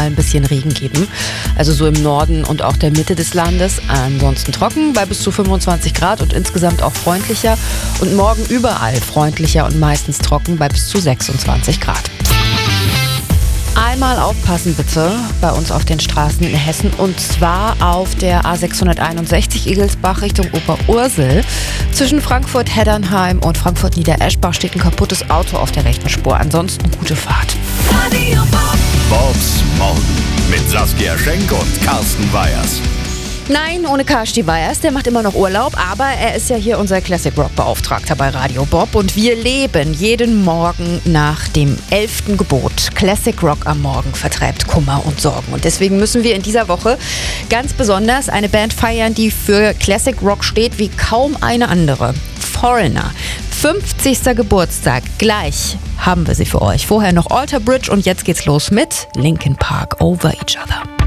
ein bisschen Regen geben. Also so im Norden und auch der Mitte des Landes. Ansonsten trocken bei bis zu 25 Grad und insgesamt auch freundlicher. Und morgen überall freundlicher und meistens trocken bei bis zu 26 Grad. Einmal aufpassen bitte bei uns auf den Straßen in Hessen, und zwar auf der A661 Igelsbach Richtung Oberursel. Zwischen Frankfurt-Heddernheim und Frankfurt-Niedereschbach steht ein kaputtes Auto auf der rechten Spur. Ansonsten gute Fahrt. Radio Bobs Morgen mit Saskia Schenk und Carsten Weyers. Nein, ohne Karsti Weyers, der macht immer noch Urlaub, aber er ist ja hier unser Classic Rock Beauftragter bei Radio Bob und wir leben jeden Morgen nach dem 11. Gebot. Classic Rock am Morgen vertreibt Kummer und Sorgen, und deswegen müssen wir in dieser Woche ganz besonders eine Band feiern, die für Classic Rock steht wie kaum eine andere. Foreigner. 50. Geburtstag. Gleich haben wir sie für euch. Vorher noch Alter Bridge und jetzt geht's los mit Linkin Park, Over Each Other.